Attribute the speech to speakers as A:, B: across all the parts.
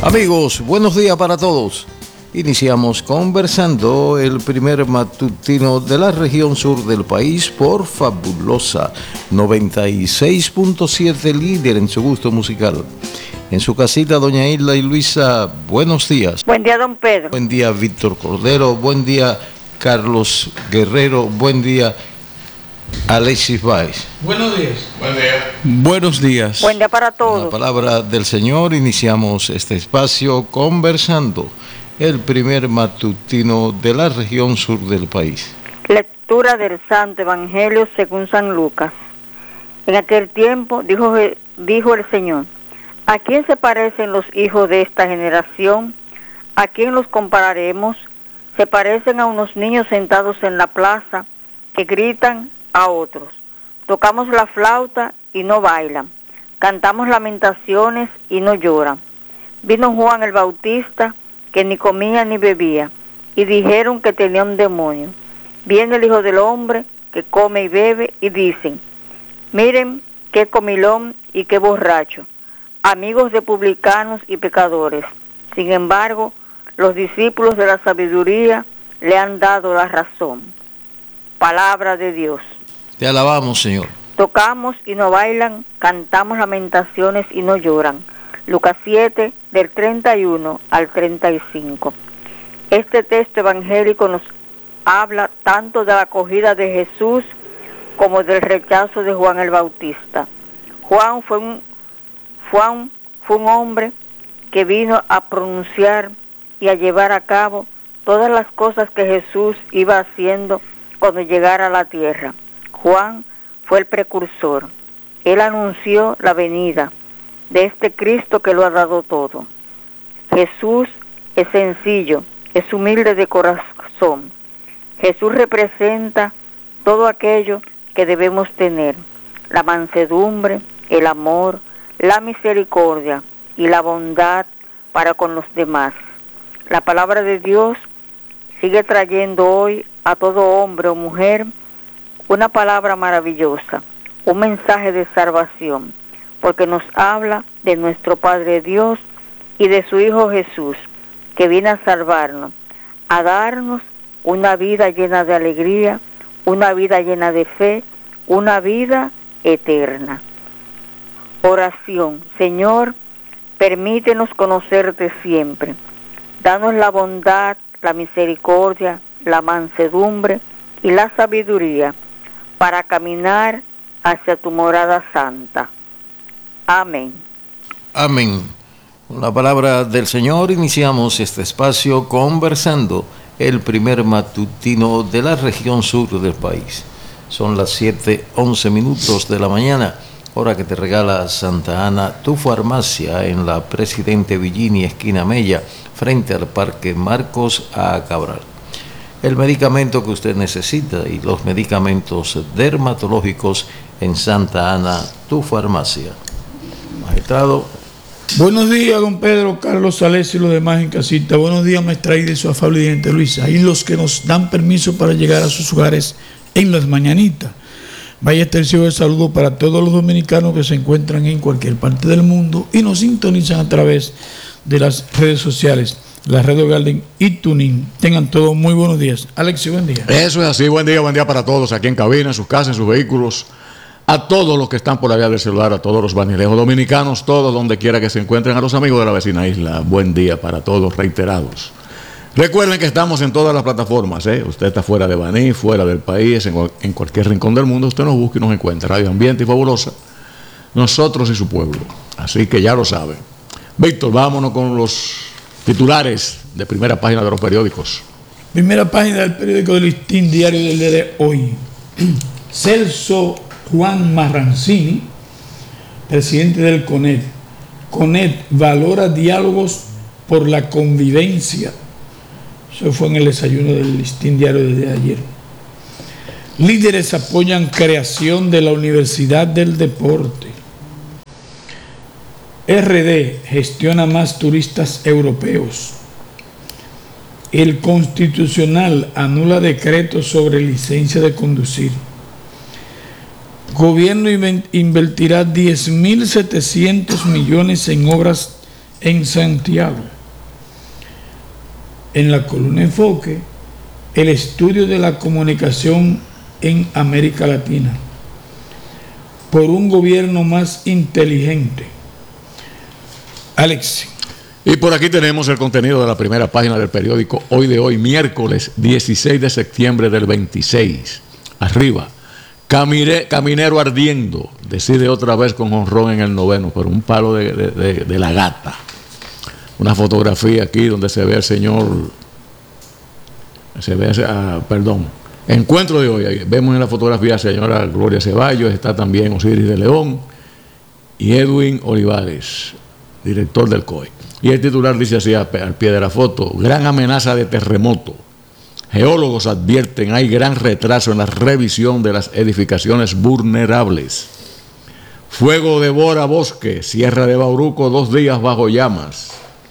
A: Amigos, buenos días para todos. Iniciamos conversando el primer matutino de la región sur del país por Fabulosa 96.7, líder en su gusto musical. En su casita, doña Isla y Luisa, buenos días.
B: Buen día, don Pedro.
A: Buen día, Víctor Cordero. Buen día, Carlos Guerrero. Buen día, Alexis Báez.
C: Buenos días.
D: Buen día.
C: Buenos días.
B: Buen día para todos.
A: Con la palabra del Señor iniciamos este espacio conversando, el primer matutino de la región sur del país.
B: Lectura del Santo Evangelio según San Lucas. En aquel tiempo dijo el Señor: ¿a quién se parecen los hijos de esta generación? ¿A quién los compararemos? Se parecen a unos niños sentados en la plaza que gritan a otros: tocamos la flauta y no bailan, cantamos lamentaciones y no lloran. Vino Juan el Bautista, que ni comía ni bebía, y dijeron que tenía un demonio. Viene el Hijo del Hombre, que come y bebe, y dicen: miren qué comilón y qué borracho, amigos de publicanos y pecadores. Sin embargo, los discípulos de la sabiduría le han dado la razón. Palabra de Dios.
A: Te alabamos, Señor.
B: Tocamos y no bailan, cantamos lamentaciones y no lloran. Lucas 7, del 31 al 35. Este texto evangélico nos habla tanto de la acogida de Jesús como del rechazo de Juan el Bautista. Juan fue un hombre que vino a pronunciar y a llevar a cabo todas las cosas que Jesús iba haciendo cuando llegara a la tierra. Juan fue el precursor. Él anunció la venida de este Cristo que lo ha dado todo. Jesús es sencillo, es humilde de corazón. Jesús representa todo aquello que debemos tener: la mansedumbre, el amor, la misericordia y la bondad para con los demás. La palabra de Dios sigue trayendo hoy a todo hombre o mujer una palabra maravillosa, un mensaje de salvación, porque nos habla de nuestro Padre Dios y de su Hijo Jesús, que viene a salvarnos, a darnos una vida llena de alegría, una vida llena de fe, una vida eterna. Oración. Señor, permítenos conocerte siempre. Danos la bondad, la misericordia, la mansedumbre y la sabiduría para caminar hacia tu morada santa. Amén.
A: Amén. Con la palabra del Señor iniciamos este espacio conversando, el primer matutino de la región sur del país. Son las 7:11 de la mañana, hora que te regala Santa Ana, tu farmacia, en la Presidente Villini, esquina Mella, frente al Parque Marcos A. Cabral. El medicamento que usted necesita y los medicamentos dermatológicos en Santa Ana, tu farmacia. Magistrado.
C: Buenos días, don Pedro, Carlos Sales y los demás en casita. Buenos días, maestra Ida y su afable diente Luisa. Y los que nos dan permiso para llegar a sus hogares en las mañanitas. Vaya extensivo de saludo para todos los dominicanos que se encuentran en cualquier parte del mundo y nos sintonizan a través de las redes sociales, la Radio Garden y Tuning. Tengan todos muy buenos días. Alexi, buen día.
D: Eso es así, buen día para todos aquí en cabina, en sus casas, en sus vehículos, a todos los que están por la vía del celular, a todos los banilejos dominicanos, todos donde quiera que se encuentren, a los amigos de la vecina isla, buen día para todos, reiterados. Recuerden que estamos en todas las plataformas, Usted está fuera de Baní, fuera del país, en cualquier rincón del mundo, usted nos busca y nos encuentra. Radio Ambiente y Fabulosa, nosotros y su pueblo. Así que ya lo sabe. Víctor, vámonos con los titulares de primera página de los periódicos.
C: Primera página del periódico del Listín Diario del día de hoy. Celso Juan Marrancini, presidente del CONED. CONED valora diálogos por la convivencia. Eso fue en el desayuno del Listín Diario de ayer. Líderes apoyan creación de la Universidad del Deporte. RD gestiona más turistas europeos. El Constitucional anula decretos sobre licencia de conducir. Gobierno invertirá 10.700 millones en obras en Santiago. En la columna Enfoque, el estudio de la comunicación en América Latina por un gobierno más inteligente. Alex.
D: Y por aquí tenemos el contenido de la primera página del periódico Hoy de Hoy, miércoles 16 de septiembre del 26. Arriba, Caminero ardiendo, decide otra vez con jonrón en el noveno, pero un palo de la gata. Una fotografía aquí donde se ve al señor, encuentro de hoy. Ahí vemos en la fotografía a la señora Gloria Ceballos, está también Osiris de León y Edwin Olivares, director del COE. Y el titular dice así al pie de la foto: gran amenaza de terremoto. Geólogos advierten hay gran retraso en la revisión de las edificaciones vulnerables. Fuego devora bosque, Sierra de Bauruco 2 días bajo llamas.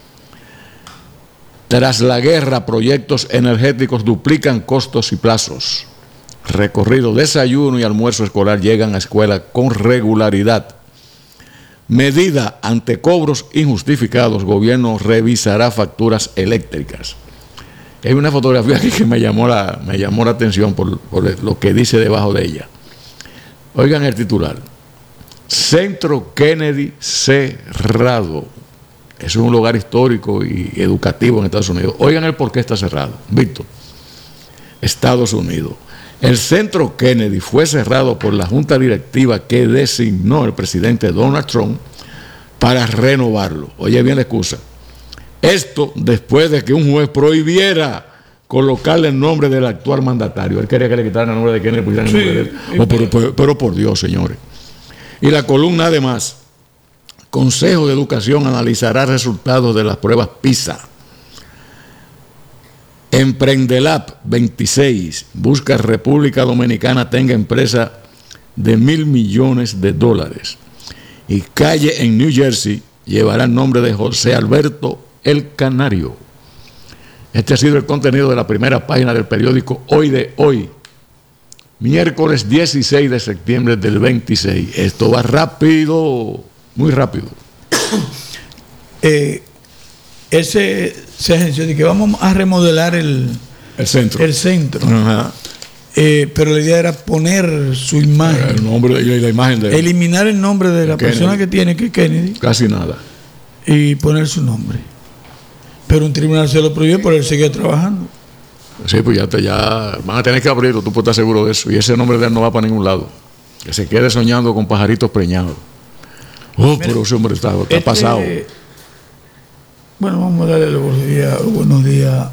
D: Tras la guerra, proyectos energéticos duplican costos y plazos. Recorrido, desayuno y almuerzo escolar llegan a escuela con regularidad. Medida ante cobros injustificados, gobierno revisará facturas eléctricas. Hay una fotografía aquí que me llamó la atención por lo que dice debajo de ella. Oigan el titular: Centro Kennedy cerrado. Es un lugar histórico y educativo en Estados Unidos. Oigan el por qué está cerrado. Víctor, Estados Unidos. El Centro Kennedy fue cerrado por la junta directiva que designó el presidente Donald Trump para renovarlo. Oye bien la excusa. Esto después de que un juez prohibiera colocarle el nombre del actual mandatario. Él quería que le quitaran el nombre de Kennedy y pusieran el nombre de él. Pero por Dios, señores. Y la columna además: Consejo de Educación analizará resultados de las pruebas PISA. Emprendelab 26 busca República Dominicana tenga empresa de $1.000 millones. Y calle en New Jersey llevará el nombre de José Alberto el Canario. Este ha sido el contenido de la primera página del periódico Hoy de Hoy, miércoles 16 de septiembre del 26. Esto va rápido, muy rápido.
C: Se agenció de que vamos a remodelar el centro.
D: Ajá.
C: Pero la idea era poner su imagen.
D: El nombre y la imagen de él.
C: Eliminar el nombre de la persona que tiene, que es Kennedy.
D: Casi nada.
C: Y poner su nombre. Pero un tribunal se lo prohibió, pero él siguió trabajando.
D: Sí, pues ya van a tener que abrirlo, tú puedes estar seguro de eso. Y ese nombre de él no va para ningún lado. Que se quede soñando con pajaritos preñados. Pero ese hombre está pasado.
C: Bueno, vamos a darle los buenos días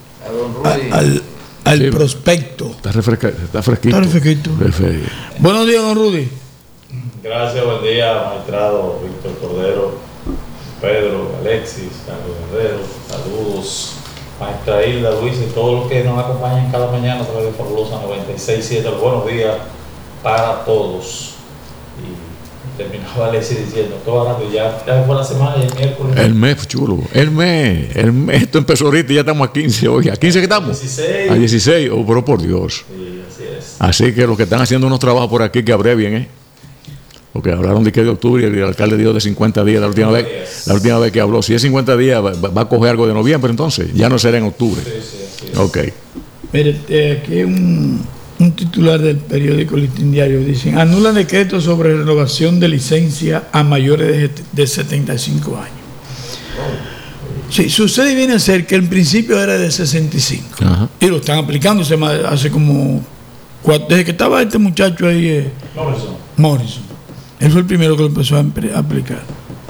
C: al prospecto.
D: Está fresquito.
C: Está fresquito. Buenos días, don Rudy.
E: Gracias, buen día, magistrado Víctor Cordero, Pedro, Alexis, Carlos Guerrero. Saludos, maestra Hilda, Luis y todos los que nos acompañan cada mañana a través de Fabulosa 96.7. Buenos días para todos. Y terminaba Alexis diciendo, ya fue la semana y el miércoles.
D: El mes, chulo. El mes. Esto empezó ahorita y ya estamos a 15 hoy. ¿A 15 que estamos?
E: 16.
D: A 16. Oh, pero por Dios.
E: Sí, así es.
D: Así que los que están haciendo unos trabajos por aquí que abrevien, porque hablaron de que de octubre y el alcalde dijo de 50 días la última vez que habló. Si es 50 días, va a coger algo de noviembre, entonces ya no será en octubre.
E: Sí.
D: Ok.
C: Mire, aquí hay un titular del periódico Listín Diario. Dicen: anulan decreto sobre renovación de licencia a mayores de 75 años. Sí, sucede y viene a ser que en principio era de 65.
D: Ajá.
C: Y lo están aplicando hace como desde que estaba este muchacho ahí, Morrison. Él fue el primero que lo empezó a aplicar.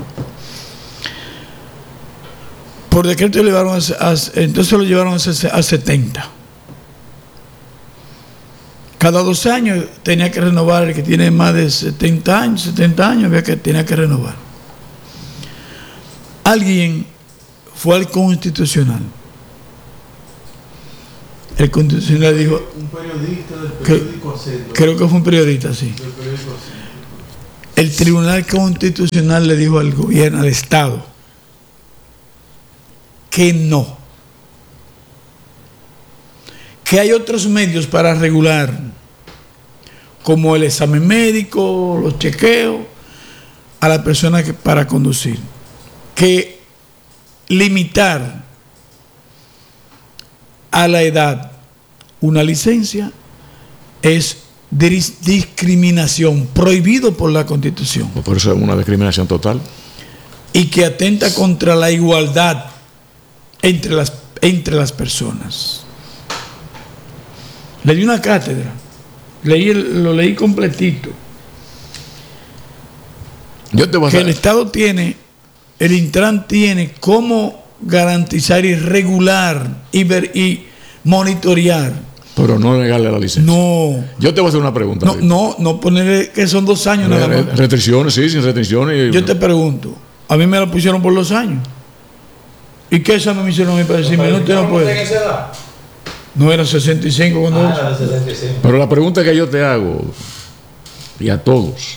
C: Por decreto entonces lo llevaron a 70. Cada 2 años tenía que renovar. El que tiene más de 70 años, tenía que renovar. Alguien fue al Constitucional. El Constitucional dijo...
F: Un periodista del periódico Acento.
C: Creo que fue un periodista, sí.
F: Del periódico Acento.
C: El Tribunal Constitucional le dijo al gobierno, al Estado, que no. Que hay otros medios para regular, como el examen médico, los chequeos a la persona para conducir. Que limitar a la edad una licencia es discriminación, prohibido por la Constitución.
D: Por eso es una discriminación total.
C: Y que atenta contra la igualdad entre las personas. Leí una cátedra, lo leí completito.
D: Yo te voy a
C: que el Estado tiene, el Intran tiene cómo garantizar y regular y monitorear.
D: Pero no negarle la licencia.
C: No.
D: Yo te voy a hacer una pregunta.
C: No ponerle que son 2 años nada más.
D: Restricciones, sí, sin restricciones.
C: Yo te pregunto, a mí me la pusieron por 2 años. ¿Y qué examen me hicieron a mí para decirme, no, usted no puede? No era 65 cuando
E: era 65.
D: Pero la pregunta que yo te hago, y a todos,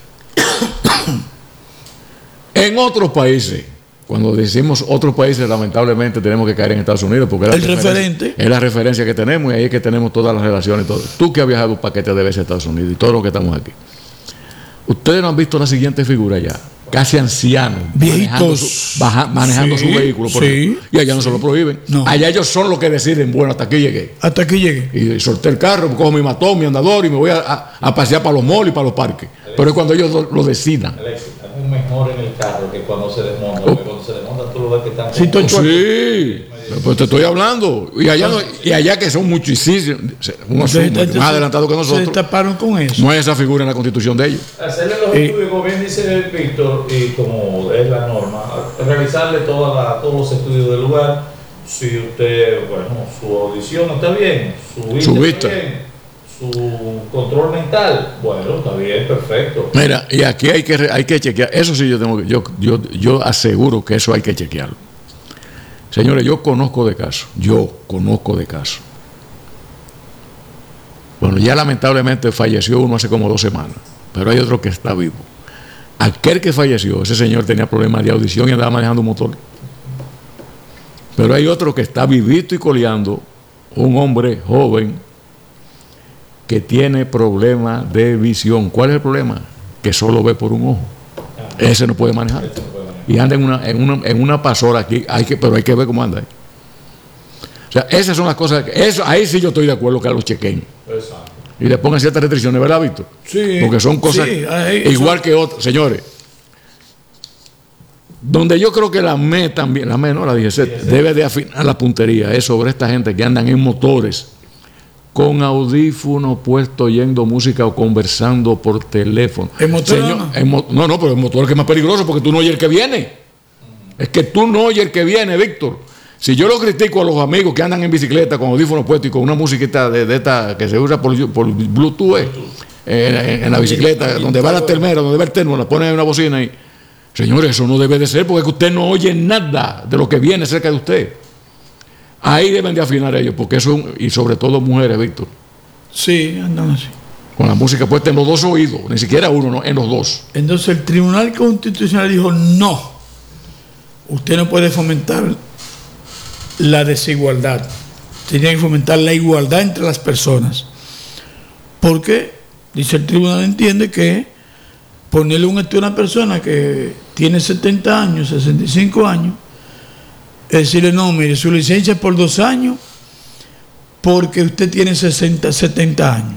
D: en otros países, cuando decimos otros países, lamentablemente tenemos que caer en Estados Unidos, porque es la referencia que tenemos, y ahí es que tenemos todas las relaciones. Todo. Tú que has viajado un paquete de veces a Estados Unidos y todos los que estamos aquí, ustedes no han visto la siguiente figura ya, casi ancianos,
C: viejitos,
D: manejando su vehículo, y allá no se lo prohíben.
C: No.
D: Allá ellos son los que deciden, bueno, hasta aquí llegué.
C: Hasta aquí llegué.
D: Y solté el carro, cojo mi matón, mi andador y me voy a pasear para los malls y para los parques. Pero es cuando ellos lo decidan.
E: Alexis, es mejor en el carro que cuando se desmonta. Porque cuando se desmonta tú lo ves que están...
D: Sí, pues te estoy hablando. Y allá que son muchísimos, unos son más adelantados que nosotros.
C: Se taparon con eso.
D: No hay esa figura en la Constitución de ellos.
E: Hacerle los estudios, como bien dice Víctor, y como es la norma, realizarle todos los estudios del lugar. Si usted, bueno, su audición está bien, su vista está bien, su control mental, bueno, está bien, perfecto.
D: Mira, y aquí hay que chequear. Eso sí, yo aseguro que eso hay que chequearlo. Señores, yo conozco de casos. Bueno, ya lamentablemente falleció uno hace como 2 semanas, pero hay otro que está vivo. Aquel que falleció, ese señor tenía problemas de audición y andaba manejando un motor. Pero hay otro que está vivito y coleando, un hombre joven que tiene problemas de visión. ¿Cuál es el problema? Que solo ve por un ojo. Ese no puede manejar. Y anda en una pasora aquí, pero hay que ver cómo anda. O sea, esas son las cosas, ahí sí yo estoy de acuerdo que los chequen.
E: Exacto.
D: Y le pongan ciertas restricciones, ¿verdad, Víctor?
C: Sí.
D: Porque son cosas igual que otras. Señores, donde yo creo que la DGC debe de afinar la puntería es sobre esta gente que andan en motores con audífonos puestos oyendo música o conversando por teléfono.
C: ¿El motor?
D: No, pero el motor es que es más peligroso porque tú no oyes el que viene. Es que tú no oyes el que viene, Víctor. Si yo lo critico a los amigos que andan en bicicleta con audífonos puestos y con una musiquita de esta que se usa por Bluetooth en la bicicleta, donde va la termera, donde va el termo, la ponen en una bocina y... Señores, eso no debe de ser porque usted no oye nada de lo que viene cerca de usted. Ahí deben de afinar ellos, porque eso, y sobre todo mujeres, Víctor.
C: Sí, andan así.
D: Con la música puesta en los 2 oídos, ni siquiera uno, no, en los 2.
C: Entonces el Tribunal Constitucional dijo, no, usted no puede fomentar la desigualdad. Tiene que fomentar la igualdad entre las personas. Porque, dice el tribunal, entiende que ponerle un estudio a una persona que tiene 70 años, 65 años, es decirle, no, mire, su licencia es por 2 años porque usted tiene 70 años.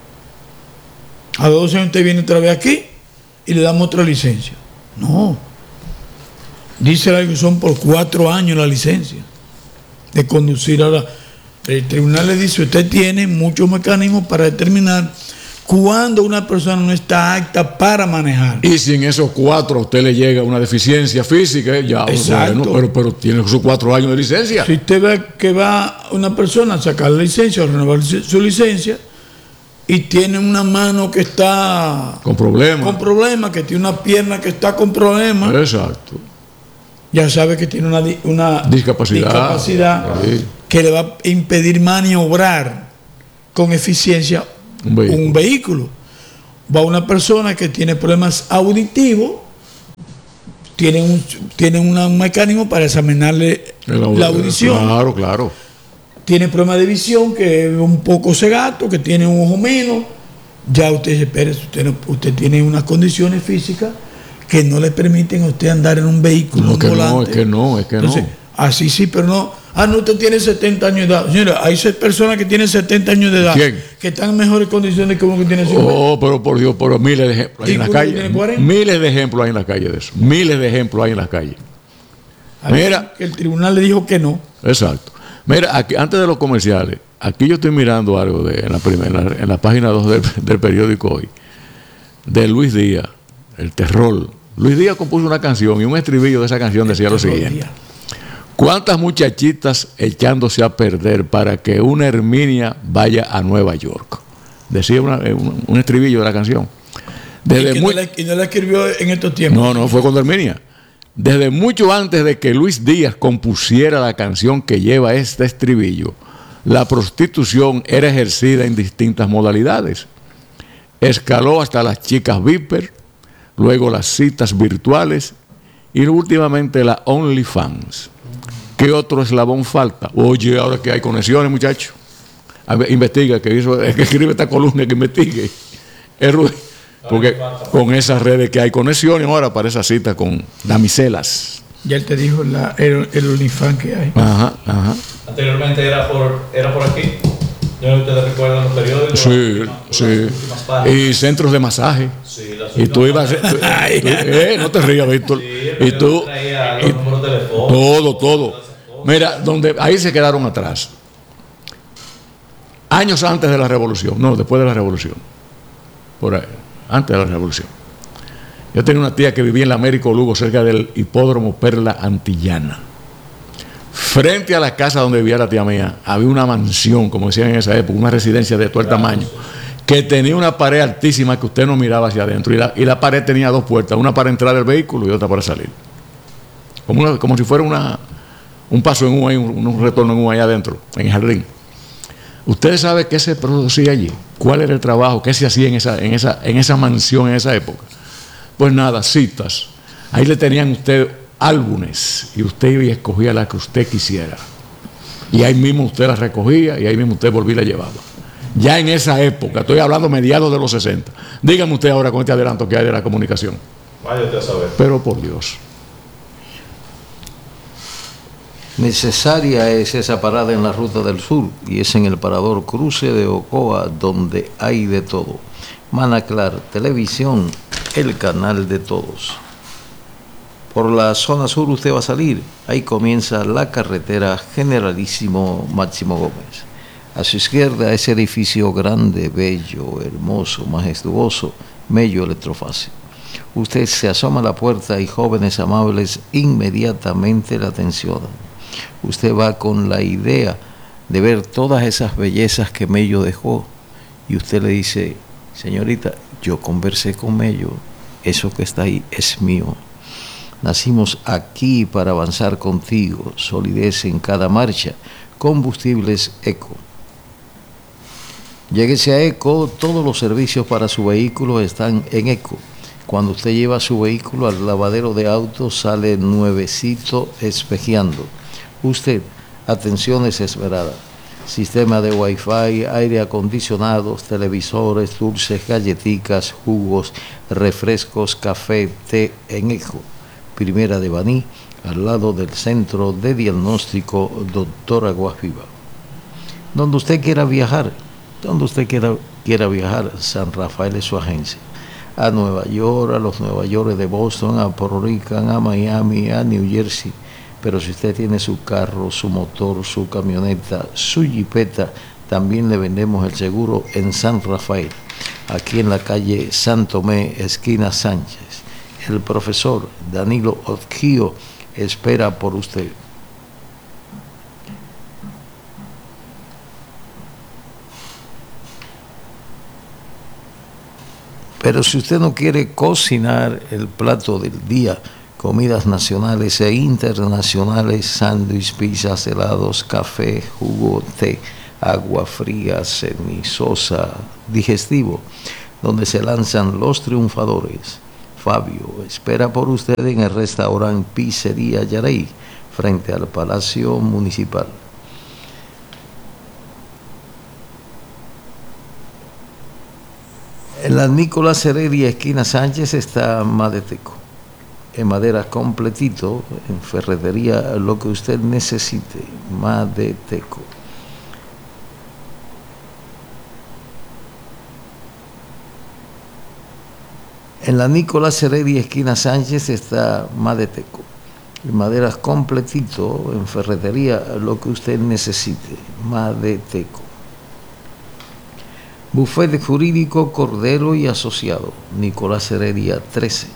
C: A los 2 años usted viene otra vez aquí y le damos otra licencia. No. Dice que son por 4 años la licencia de conducir. Ahora, el tribunal le dice, usted tiene muchos mecanismos para determinar cuando una persona no está apta para manejar.
D: Y si en esos 4 a usted le llega una deficiencia física, ya, bueno, pero tiene sus 4 años de licencia.
C: Si usted ve que va una persona a sacar la licencia o renovar su licencia y tiene una mano que está
D: con problemas,
C: que tiene una pierna que está con problemas,
D: exacto,
C: ya sabe que tiene una discapacidad
D: sí,
C: que le va a impedir maniobrar con eficiencia un vehículo. Va una persona que tiene problemas auditivos, tiene un mecanismo para examinarle la audición.
D: Claro.
C: Tiene problemas de visión, que es un poco cegato, que tiene un ojo menos. Ya usted dice, espérese, usted tiene unas condiciones físicas que no le permiten a usted andar en un vehículo.
D: No, que no, es que no, es que
C: Entonces,
D: no.
C: así sí, pero no. No, usted tiene 70 años de edad. Señora, hay personas que tienen 70 años de edad.
D: ¿Quién?
C: Que están en mejores condiciones que uno que tiene 50.
D: Oh, pero por Dios, pero miles de ejemplos hay en las
C: uno que
D: calles.
C: tiene 40.
D: Miles de ejemplos hay en las calles de eso. Miles de ejemplos hay en las calles. Mira.
C: Que el tribunal le dijo que no.
D: Exacto. Mira, aquí, antes de los comerciales, aquí yo estoy mirando algo en la página 2 del periódico Hoy, de Luis Díaz, El Terror. Luis Díaz compuso una canción y un estribillo de esa canción decía lo siguiente: ¿cuántas muchachitas echándose a perder para que una Herminia vaya a Nueva York? Decía un estribillo de la canción.
C: Y no la escribió en estos tiempos.
D: No, fue con Herminia. Desde mucho antes de que Luis Díaz compusiera la canción que lleva este estribillo, la prostitución era ejercida en distintas modalidades. Escaló hasta las chicas Viper, luego las citas virtuales y últimamente la OnlyFans. ¿Qué otro eslabón falta? Oye, ahora que hay conexiones, muchachos. Investiga, que escribe esta columna, que investigue. Porque con esas redes que hay conexiones ahora para esa cita con damiselas.
C: Ya él te dijo el OnlyFans que hay.
D: Ajá.
E: Anteriormente era por aquí. Yo no ustedes recuerdan los periódicos.
D: Sí. Y centros de masaje.
E: Sí,
D: y tú ibas no te rías, Víctor.
E: Sí,
D: y tú
E: traía los números telefónicos,
D: todo. Mira, ahí se quedaron atrás. Años antes de la revolución, no, después de la revolución. Por ahí, antes de la revolución. Yo tenía una tía que vivía en la Américo Lugo, cerca del hipódromo Perla Antillana. Frente a la casa donde vivía la tía mía, había una mansión, como decían en esa época, una residencia de todo el tamaño, que tenía una pared altísima que usted no miraba hacia adentro. Y la pared tenía dos puertas, una para entrar al vehículo y otra para salir. Como si fuera un paso en un retorno en allá adentro, en el jardín. ¿Ustedes saben qué se producía allí? ¿Cuál era el trabajo? ¿Qué se hacía en esa mansión en esa época? Pues nada, citas. Ahí le tenían usted álbumes y usted iba y escogía la que usted quisiera. Y ahí mismo usted la recogía y ahí mismo usted volvía y la llevaba. Ya en esa época, estoy hablando mediados de los 60. Dígame usted ahora con este adelanto que hay de la comunicación.
E: Vaya usted a saber.
D: Pero por Dios.
A: Necesaria es esa parada en la Ruta del Sur y es en el parador Cruce de Ocoa donde hay de todo. Manaclar Televisión, el canal de todos. Por la zona sur usted va a salir, ahí comienza la carretera Generalísimo Máximo Gómez. A su izquierda ese edificio grande, bello, hermoso, majestuoso, Mello Electrofácil. Usted se asoma a la puerta y jóvenes amables inmediatamente la atencionan. Usted va con la idea de ver todas esas bellezas que Mello dejó y usted le dice: señorita, yo conversé con Mello, eso que está ahí es mío. Nacimos aquí para avanzar contigo, solidez en cada marcha, combustibles Eco. Lléguese a Eco, todos los servicios para su vehículo están en Eco. Cuando usted lleva su vehículo al lavadero de autos, sale nuevecito espejeando. Usted, atenciones esperadas. Sistema de Wi-Fi, aire acondicionados, televisores, dulces, galletitas, jugos, refrescos, café, té en Eco. Primera de Baní, al lado del Centro de Diagnóstico Doctor Aguas Viva. Donde usted quiera viajar, San Rafael es su agencia. A Nueva York, a los Nueva York de Boston, a Puerto Rico, a Miami, a New Jersey. Pero si usted tiene su carro, su motor, su camioneta, su jipeta, también le vendemos el seguro en San Rafael, aquí en la calle San Tomé, esquina Sánchez. El profesor Danilo Otquio espera por usted. Pero si usted no quiere cocinar el plato del día, comidas nacionales e internacionales, sándwich, pizzas, helados, café, jugo, té, agua fría, semisosa, digestivo, donde se lanzan los triunfadores. Fabio espera por usted en el restaurante Pizzería Yarey, frente al Palacio Municipal. En la Nicolás Heredia, esquina Sánchez, está Madeteco. En madera completito, en ferretería, lo que usted necesite. Madeteco. En la Nicolás Heredia, esquina Sánchez, está Madeteco. En maderas completito, en ferretería, lo que usted necesite. Madeteco. Bufete Jurídico Cordero y Asociado, Nicolás Heredia 13,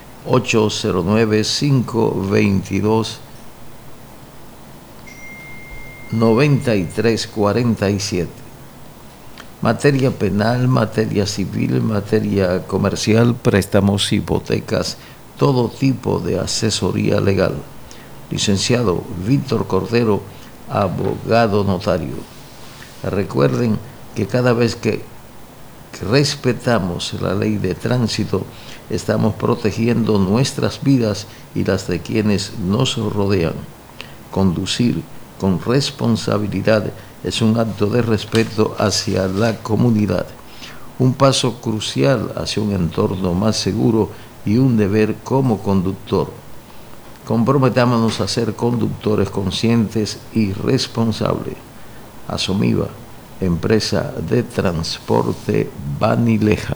A: 809-522-9347. Materia penal, materia civil, materia comercial, préstamos, hipotecas, todo tipo de asesoría legal. Licenciado Víctor Cordero, abogado notario. Recuerden que cada vez que respetamos la ley de tránsito, estamos protegiendo nuestras vidas y las de quienes nos rodean. Conducir con responsabilidad es un acto de respeto hacia la comunidad, un paso crucial hacia un entorno más seguro y un deber como conductor. Comprometámonos a ser conductores conscientes y responsables. Asomiva, empresa de transporte Banileja.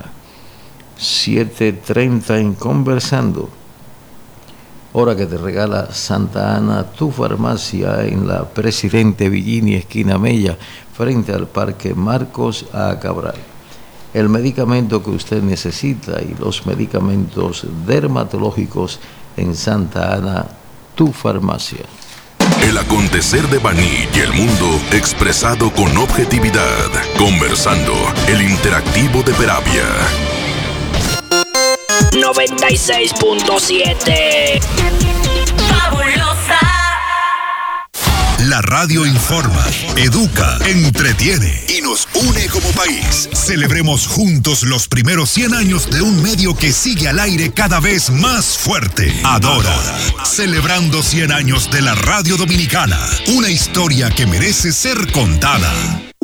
A: 7:30 en Conversando. Hora que te regala Santa Ana, tu farmacia, en la Presidente Villini, esquina Mella, frente al Parque Marcos A. Cabral. El medicamento que usted necesita y los medicamentos dermatológicos en Santa Ana, tu farmacia.
G: El acontecer de Baní y el mundo expresado con objetividad. Conversando, el interactivo de Peravia.
H: 96.7.
I: Fabulosa.
G: La radio informa, educa, entretiene y nos une como país. Celebremos juntos los primeros 100 años de un medio que sigue al aire cada vez más fuerte. Adora. Celebrando 100 años de la radio dominicana. Una historia que merece ser contada.